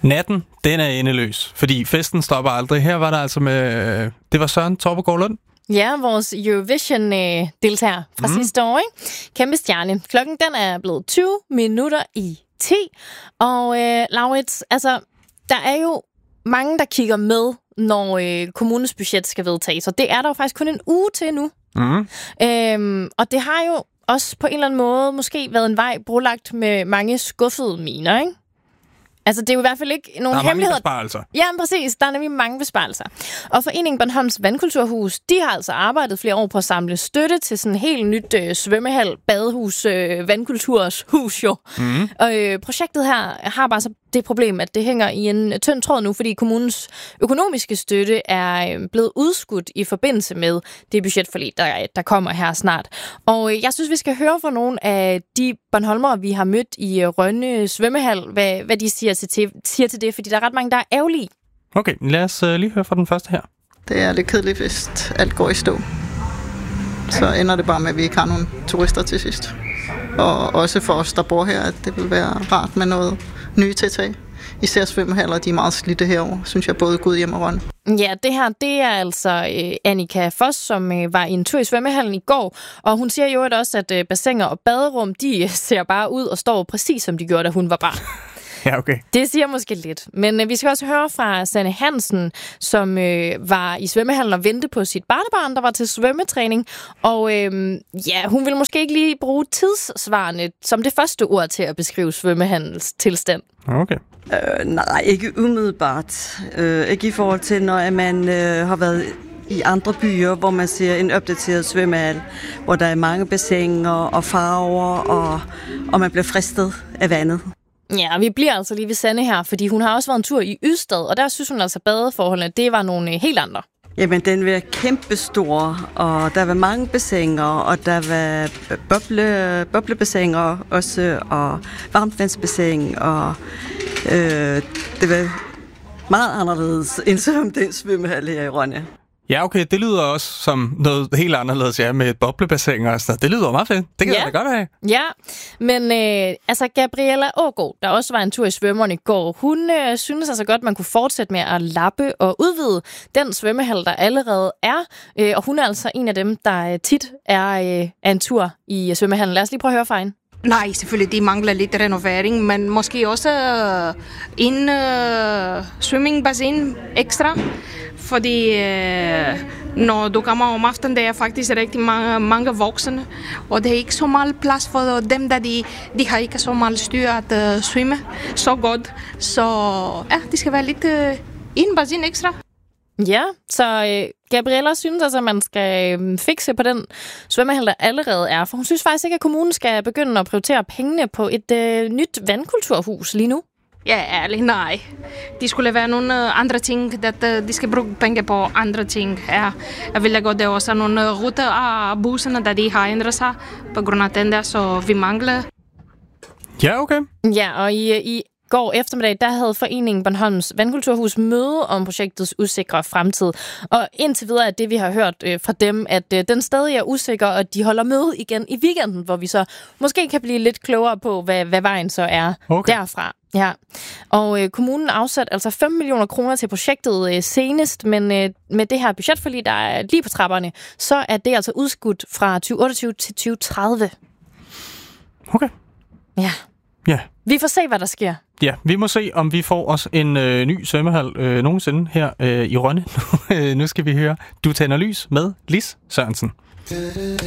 Natten, den er endeløs, fordi festen stopper aldrig. Her var der altså med... det var Søren Torpegaard Lund. Ja, vores Eurovision-deltager fra sidste år, ikke? Kæmpe stjerne. Klokken den er blevet 20 minutter i 10. Og Laurits, altså, der er jo mange, der kigger med, når kommunens budget skal vedtages. Og det er der jo faktisk kun en uge til nu. Og det har jo også på en eller anden måde måske været en vej brolagt med mange skuffede miner, ikke? Altså, det er jo i hvert fald ikke nogen hemmelighed. Der er mange besparelser. Ja, præcis. Der er nemlig mange besparelser. Og Foreningen Bornholms Vandkulturhus, de har altså arbejdet flere år på at samle støtte til sådan en helt nyt svømmehal, badehus, vandkulturshus jo. Og projektet her har bare så det problem, at det hænger i en tynd tråd nu, fordi kommunens økonomiske støtte er blevet udskudt i forbindelse med det budgetforlig, der kommer her snart. Og jeg synes, vi skal høre fra nogle af de bornholmere, vi har mødt i Rønne svømmehal, hvad de siger til det, fordi der er ret mange, der er ærgerlige. Okay, lad os lige høre fra den første her. Det er lidt kedeligt, hvis alt går i stå. Så ender det bare med, at vi ikke har nogen turister til sidst. Og også for os, der bor her, at det vil være rart med noget nye tiltag. Især svømmehaller, de er meget slidte herovre, synes jeg, både Gudhjem og Rønne. Ja, det her, det er altså Annika Foss, som var i en tur i svømmehallen i går, og hun siger jo også, at bassiner og baderum, de ser bare ud og står præcis, som de gjorde, da hun var barn. Ja, okay. Det siger måske lidt. Men vi skal også høre fra Sanne Hansen, som var i svømmehallen og ventede på sit barnebarn, der var til svømmetræning. Og hun vil måske ikke lige bruge tidssvarende som det første ord til at beskrive svømmehallens tilstand. Okay. Nej, ikke umiddelbart. Ikke i forhold til, når man har været i andre byer, hvor man ser en opdateret svømmehal, hvor der er mange bassiner og farver, og man bliver fristet af vandet. Ja, vi bliver altså lige ved Sanne her, fordi hun har også været en tur i Ystad, og der synes hun altså, at badeforholdene, det var nogle helt andre. Jamen, den var kæmpestor, og der var mange bassiner, og der var boblebassiner også, og varmtvandsbassin, og det var meget anderledes end som den svømmehal her i Rønne. Ja, okay, det lyder også som noget helt anderledes, ja, med et boblebassin og sådan noget. Det lyder meget fedt. Det kan jeg da godt have. Ja, men Gabriella Aagaard, der også var en tur i svømmeren i går, hun synes altså godt, man kunne fortsætte med at lappe og udvide den svømmehal, der allerede er. Og hun er altså en af dem, der tit er en tur i svømmehallen. Lad os lige prøve at høre fra hende. Nej, selvfølgelig, de mangler lidt renovering, men måske også en swimming-bassin ekstra. Fordi når du kommer om aftenen, der er faktisk rigtig mange voksne, og det er ikke så meget plads for dem, da de har ikke så meget styr at svømme så godt. Så ja, det skal være lidt en bassin ekstra. Ja, så Gabriella synes altså, at man skal fikse på den svømmehal, der allerede er. For hun synes faktisk ikke, at kommunen skal begynde at prioritere pengene på et nyt vandkulturhus lige nu. Ja, ærligt, nej. De skulle være nogle andre ting, at de skal bruge penge på andre ting. Ja, jeg vil godt, det er også nogle ruter af busserne, der de har ændret sig på grund af den der, så vi mangler. Ja, okay. Ja, og i går eftermiddag, der havde Foreningen Bornholms Vandkulturhus møde om projektets usikre fremtid. Og indtil videre er det, vi har hørt fra dem, at den stadig er usikker, og de holder møde igen i weekenden, hvor vi så måske kan blive lidt klogere på, hvad vejen så er derfra. Ja, og kommunen afsatte altså 5 millioner kroner til projektet senest, men med det her budgetforlig, der er lige på trapperne, så er det altså udskudt fra 2028 til 2030. Okay. Ja. Ja. Vi får se, hvad der sker. Ja, vi må se, om vi får os en ny svømmehal nogensinde her i Rønne. Nu skal vi høre Du tænder lys med Lis Sørensen.